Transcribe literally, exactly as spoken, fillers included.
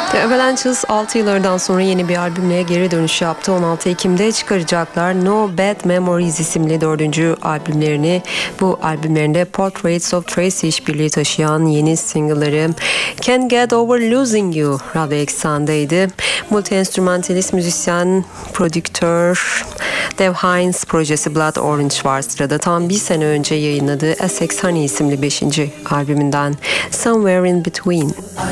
The Avalanches altı yıllardan sonra yeni bir albümle geri dönüş yaptı. on altı Ekim'de çıkaracaklar No Bad Memories isimli dördüncü albümlerini. Bu albümlerinde Portraits of Tracy işbirliği taşıyan yeni single'ları Can't Get Over Losing You radyo eksenindeydi. Multi-enstrümantalist müzisyen, prodüktör Dave Hines projesi Blood Orange var sırada. Tam bir sene önce yayınladığı Essex Honey isimli beşinci albümünden Somewhere in Between.